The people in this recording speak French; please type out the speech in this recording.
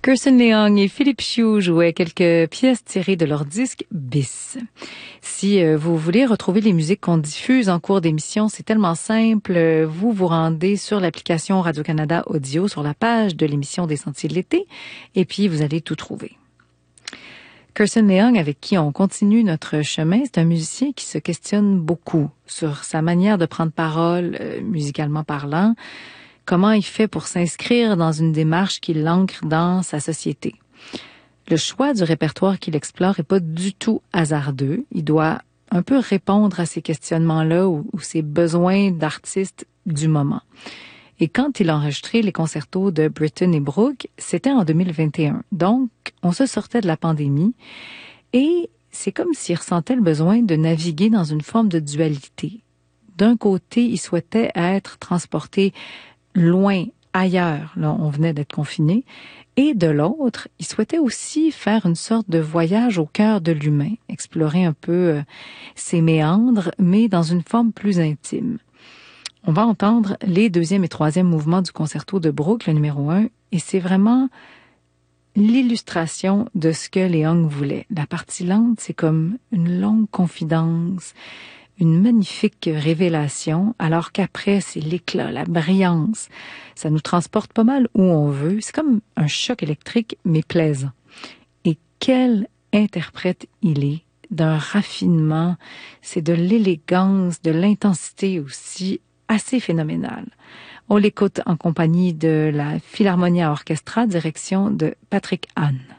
Kirsten Leong et Philippe Chiu jouaient quelques pièces tirées de leur disque Bis. Si vous voulez retrouver les musiques qu'on diffuse en cours d'émission, c'est tellement simple. Vous vous rendez sur l'application Radio-Canada Audio sur la page de l'émission des Sentiers de l'été et puis vous allez tout trouver. Kirsten Leong, avec qui on continue notre chemin, c'est un musicien qui se questionne beaucoup sur sa manière de prendre parole, musicalement parlant. Comment il fait pour s'inscrire dans une démarche qui l'ancre dans sa société. Le choix du répertoire qu'il explore est pas du tout hasardeux. Il doit un peu répondre à ces questionnements-là ou ces besoins d'artistes du moment. Et quand il a enregistré les concertos de Britten et Brooke, c'était en 2021. Donc, on se sortait de la pandémie et c'est comme s'il ressentait le besoin de naviguer dans une forme de dualité. D'un côté, il souhaitait être transporté loin, ailleurs, là, on venait d'être confinés, et de l'autre, il souhaitait aussi faire une sorte de voyage au cœur de l'humain, explorer un peu ses méandres, mais dans une forme plus intime. On va entendre les deuxième et troisième mouvements du concerto de Brooke, le numéro 1, et c'est vraiment l'illustration de ce que Leong voulait. La partie lente, c'est comme une longue confidence, une magnifique révélation, alors qu'après, c'est l'éclat, la brillance. Ça nous transporte pas mal où on veut. C'est comme un choc électrique, mais plaisant. Et quel interprète il est, d'un raffinement, c'est de l'élégance, de l'intensité aussi, assez phénoménal. On l'écoute en compagnie de la Philharmonia Orchestra, direction de Patrick Hahn.